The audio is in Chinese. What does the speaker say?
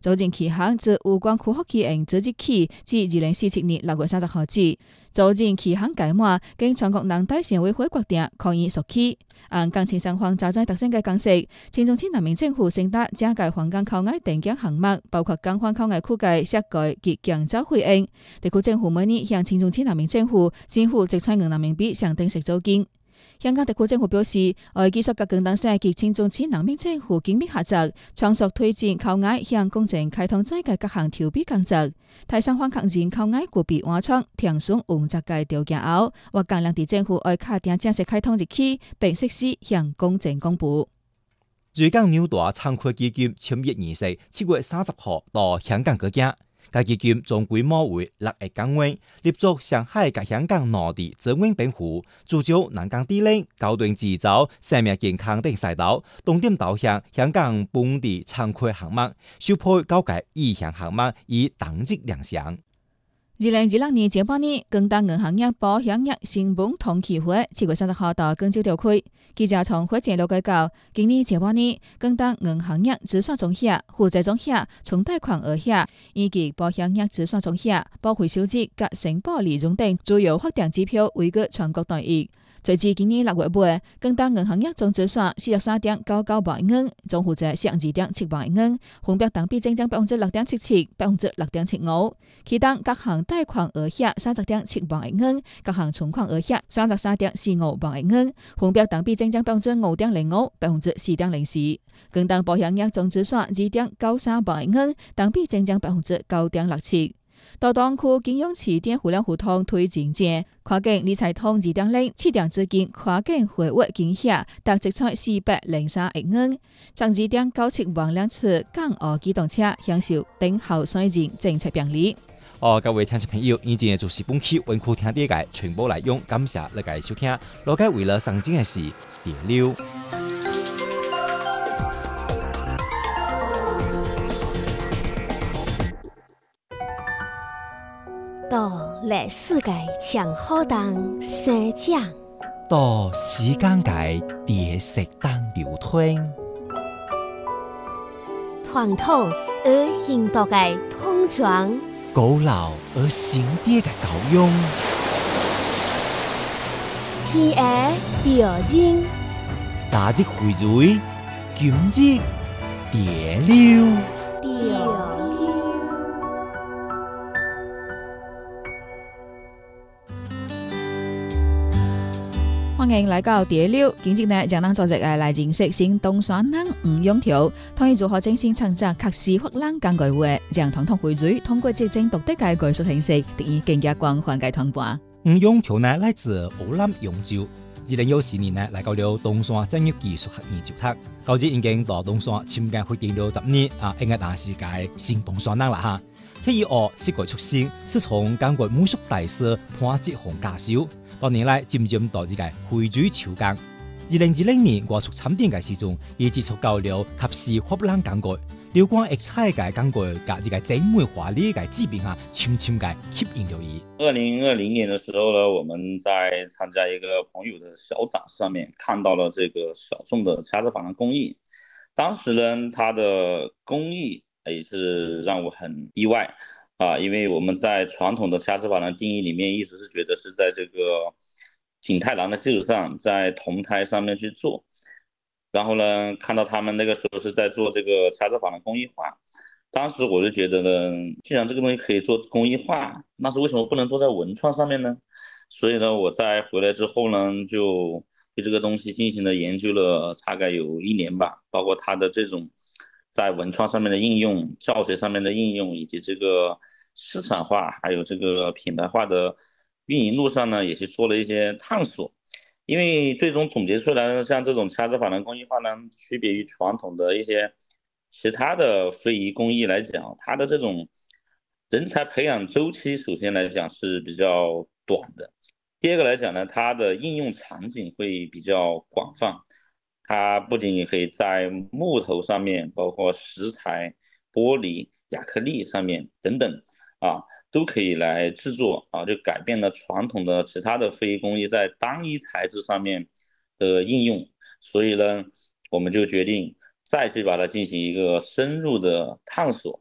組建期限自有關區學期營即日起至2047年6月30號止。組建期限屆滿，經全國人大常委會決定可以溯起。按港青雙方加載特性嘅共識，青中市人民政府承擔這屆訪港考額定價項目，包括更換考額區界設計及降噪費用。特區政府每年向青中市人民政府支付1,500元人民幣上定息租金。香港特區政府表示，為繼續甲廣東省及青中市人民政府緊密合作，長速推進考額向公正開通再嘅各項籌備工作。台雙方確認考額具備完全聽順原則嘅條件後，我港兩地政府愛確定正式開通日期，並適時向公正公布。 瑞港紐大창開基金簽約儀式7月30號到香港舉行。該基金總規模為6億港元，立足上海及香港兩地資源保護、聚焦南港地領、高端製造、生命健康等賽道，重點導向香港本地창開項目，首批高階意向項目以當日亮相。2026年上半年，廣東銀行業保險業新聞同期會7月30號到廣州召開。記者從會前了解到，今年上半年，廣東銀行業資產總額、負債總額、從貸款額額以及保險業資產總額、保費收支及承保利潤等主要確定指標為個全國第一。截至今年6月尾，廣東銀行業總資產43.99萬億元，總負債12.7萬億元，分別同比增長6.77%、6.75%。其中各項貸款額額30.7萬億元，各項存款額額33.45萬億元，分別同比增長5.05%、4.04%。廣東保險業總資產2.93萬億元，同比增長9.67%。到當區金融試點互聯互通推進者，跨境理財通2.0啟動資金跨境回活金額達積彩403億元，將2.97萬輛次港澳機動車享受等候水準政策便利。各位聽眾朋友，以前就是本期文庫聽啲嘅全部內容，感謝大家收聽。羅介為了上鏡嘅是電流。 到歷史嘅長河當生長， 到時間嘅疊石當流推， 傳統而現代嘅碰撞， 古老而新啲嘅交融， 天涯調人， 早日匯聚，今日疊流。歡迎來到疊流，今日呢，將咱做一個來認識新東山人吳永條，同意如何精心創作客家福lan講句話，將傳統匯聚，通過即種獨特嘅藝術形式，得以更加廣泛嘅傳播。吳永條呢來自湖南揚州，2014年呢來到了東山職業技術學院就讀，到至已經到東山參加活動了10年，應該當時嘅新東山人啦哈。佢以10個出身，是從中國美術大師潘志鴻教授。多年來漸漸到這個匯聚秋江。2020年我出參展嘅時陣，已接觸到了客家福lan講句，了關一切嘅講句，加這個精美華麗嘅字面下，深深嘅吸引了伊。 2020年的時候呢，我們在參加一個朋友的小展上面，看到了這個小眾的掐字珐琅工藝。當時呢，它的工藝也是讓我很意外。因為我們在傳統的掐字珐琅定義裡面，一直是覺得是在這個景泰藍的基礎上，在銅胎上面去做。然後呢，看到他們那個時候是在做這個掐字珐琅工藝化，當時我就覺得呢，既然這個東西可以做工藝化，那是為什麼不能做在文創上面呢？所以呢，我在回來之後呢，就對這個東西進行了研究了大概有1年吧，包括它的這種在文創上面的應用、教學上面的應用，以及這個市場化，還有這個品牌化的運營路上呢，也是做了一些探索。因為最終總結出來呢，像這種掐字珐琅工藝化呢，區別於傳統的一些其他的非遺工藝來講，它的這種人才培養周期，首先來講是比較短的。第二個來講呢，它的應用場景會比較廣泛。它不僅可以在木頭上面，包括石材、玻璃、亞克力上面等等都可以來製作就改變了傳統的其他的非遺工藝在單一材質上面的應用。所以呢，我們就決定再去把它進行一個深入的探索。